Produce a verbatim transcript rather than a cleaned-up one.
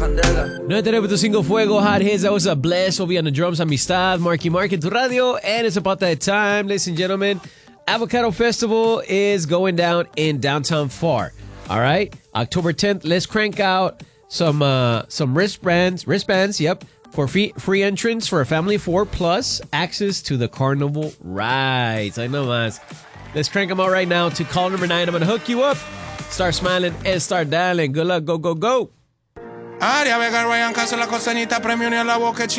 ninety-nueve punto cinco Fuego, Hot Hits. That was a Bless. We'll be on the drums, Amistad, Marky Mark in tu radio. And it's about that time, ladies and gentlemen. Avocado Festival is going down in downtown Pharr. All right? October tenth, let's crank out some uh, some wristbands, wristbands, yep, for free, free entrance for a family of four, plus access to the carnival rides. I know, mas. Let's crank them out right now to call number nine. I'm going to hook you up. Start smiling and start dialing. Good luck. Go, go, go.